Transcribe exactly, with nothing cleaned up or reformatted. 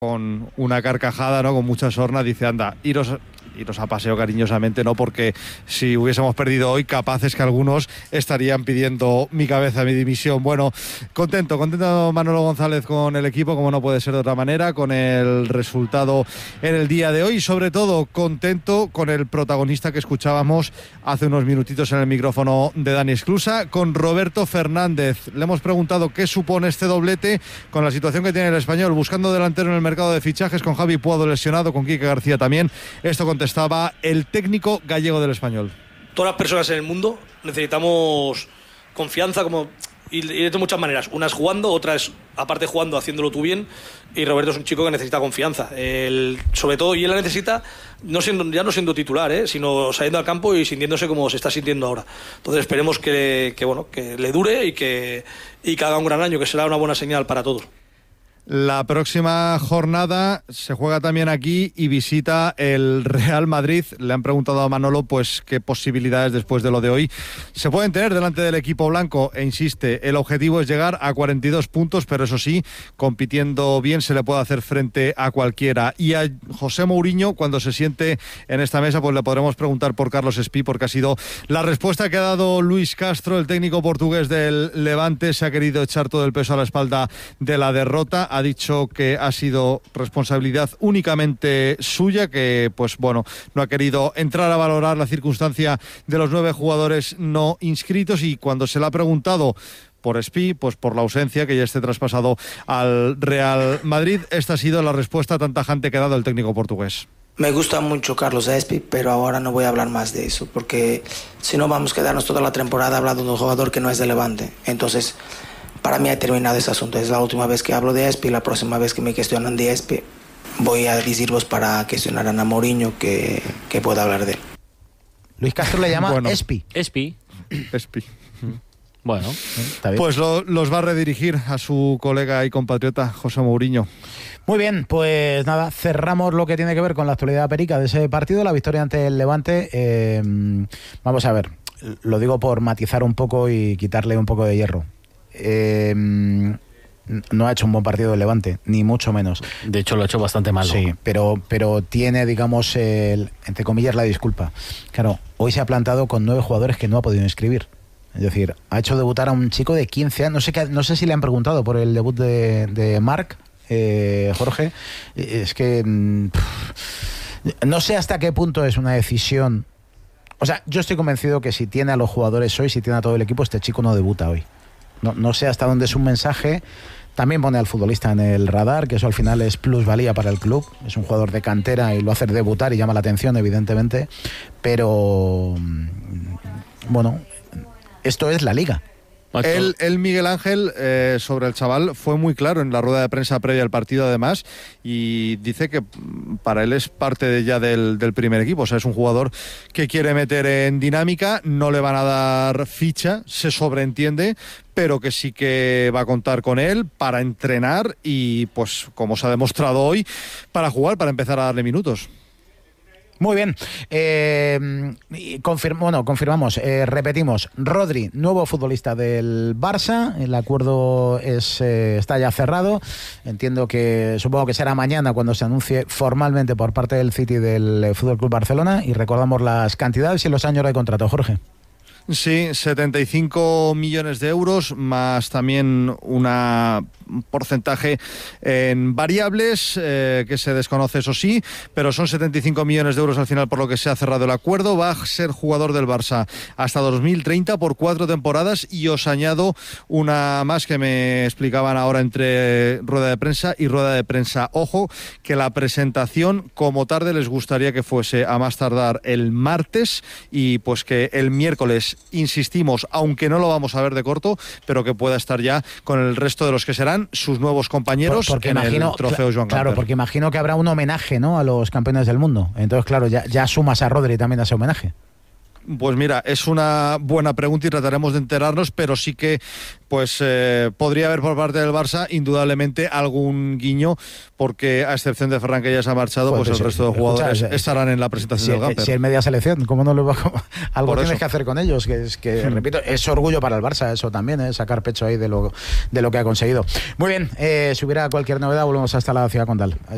con una carcajada, ¿no? Con mucha sorna, dice, anda, iros... iros a paseo cariñosamente, ¿no? Porque si hubiésemos perdido hoy, capaces que algunos estarían pidiendo mi cabeza, mi dimisión. Bueno, contento, contento Manolo González con el equipo, como no puede ser de otra manera, con el resultado en el día de hoy, y sobre todo contento con el protagonista que escuchábamos hace unos minutitos en el micrófono de Dani Esclusa, con Roberto Fernández. Le hemos preguntado qué supone este doblete con la situación que tiene el Español, buscando delantero en el mercado de fichajes, con Javi Puado lesionado, con Quique García también. Esto con estaba el técnico gallego del Español. Todas las personas en el mundo necesitamos confianza, como y de muchas maneras. Una es jugando, otra es, aparte jugando, haciéndolo tú bien. Y Roberto es un chico que necesita confianza. El, sobre todo, y él la necesita no siendo, ya no siendo titular, ¿eh? sino saliendo al campo y sintiéndose como se está sintiendo ahora. Entonces esperemos que, que, bueno, que le dure y que, y que haga un gran año, que será una buena señal para todos. La próxima jornada se juega también aquí y visita el Real Madrid. Le han preguntado a Manolo pues qué posibilidades después de lo de hoy se pueden tener delante del equipo blanco, e insiste, el objetivo es llegar a cuarenta y dos puntos, pero eso sí, compitiendo bien se le puede hacer frente a cualquiera. Y a José Mourinho, cuando se siente en esta mesa, pues le podremos preguntar por Carlos Espí, porque ha sido la respuesta que ha dado Luis Castro, el técnico portugués del Levante. Se ha querido echar todo el peso a la espalda de la derrota. Ha dicho que ha sido responsabilidad únicamente suya, que pues bueno, no ha querido entrar a valorar la circunstancia de los nueve jugadores no inscritos, y cuando se le ha preguntado por Espí, pues por la ausencia, que ya esté traspasado al Real Madrid, esta ha sido la respuesta tan tajante que ha dado el técnico portugués. Me gusta mucho Carlos Espí, pero ahora no voy a hablar más de eso, porque si no vamos a quedarnos toda la temporada hablando de un jugador que no es de Levante. Entonces, para mí ha terminado ese asunto. Es la última vez que hablo de Espí. La próxima vez que me cuestionan de Espí, voy a deciros para cuestionar a Mourinho que, que pueda hablar de él. Luis Castro le llama bueno, Espí. Espí. Espí. Bueno, está bien. Pues lo, los va a redirigir a su colega y compatriota José Mourinho. Muy bien, pues nada, cerramos lo que tiene que ver con la actualidad perica de ese partido, la victoria ante el Levante. Eh, vamos a ver, lo digo por matizar un poco y quitarle un poco de hierro. Eh, no ha hecho un buen partido el Levante, ni mucho menos. De hecho lo ha hecho bastante mal. Sí, pero, pero tiene, digamos, el, entre comillas, la disculpa. Claro, hoy se ha plantado con nueve jugadores que no ha podido inscribir. Es decir, ha hecho debutar a un chico de quince años. No sé, qué, no sé si le han preguntado por el debut de, de Marc, eh, Jorge. Es que pff, no sé hasta qué punto es una decisión. O sea, yo estoy convencido que si tiene a los jugadores hoy, si tiene a todo el equipo, este chico no debuta hoy. No, no sé hasta dónde es un mensaje. También pone al futbolista en el radar, que eso al final es plusvalía para el club. Es un jugador de cantera y lo hace debutar y llama la atención, evidentemente. Pero, bueno, esto es la Liga. El, el Miguel Ángel, eh, sobre el chaval, fue muy claro en la rueda de prensa previa al partido, además, y dice que para él es parte de ya del, del primer equipo. O sea, es un jugador que quiere meter en dinámica, no le van a dar ficha, se sobreentiende, pero que sí que va a contar con él para entrenar y, pues, como se ha demostrado hoy, para jugar, para empezar a darle minutos. Muy bien, eh, confirm, bueno, confirmamos, eh, repetimos, Rodri, nuevo futbolista del Barça, el acuerdo es, eh, está ya cerrado, entiendo que, supongo que será mañana cuando se anuncie formalmente por parte del City del F C Barcelona, y recordamos las cantidades y los años de contrato, Jorge. Sí, setenta y cinco millones de euros, más también una, un porcentaje en variables, eh, que se desconoce, eso sí, pero son setenta y cinco millones de euros al final por lo que se ha cerrado el acuerdo. Va a ser jugador del Barça hasta dos mil treinta por cuatro temporadas, y os añado una más que me explicaban ahora entre rueda de prensa y rueda de prensa. Ojo, que la presentación como tarde les gustaría que fuese a más tardar el martes, y pues que el miércoles, insistimos, aunque no lo vamos a ver de corto, pero que pueda estar ya con el resto de los que serán sus nuevos compañeros Por, porque en imagino, el trofeo Joan Gamper. Claro, porque imagino que habrá un homenaje, ¿no?, a los campeones del mundo. Entonces, claro, ya, ya sumas a Rodri también a ese homenaje. Pues mira, es una buena pregunta y trataremos de enterarnos, pero sí que pues eh, podría haber por parte del Barça indudablemente algún guiño, porque a excepción de Ferran, que ya se ha marchado, pues, pues el resto de jugadores escucha, estarán en la presentación si, del Gamper. Si es media selección, ¿cómo no lo va a, algo por tienes eso. que hacer con ellos? Que es que, hmm. repito, es orgullo para el Barça, eso también, ¿eh? Sacar pecho ahí de lo, de lo que ha conseguido. Muy bien, eh, si hubiera cualquier novedad, volvemos hasta la Ciudad Condal.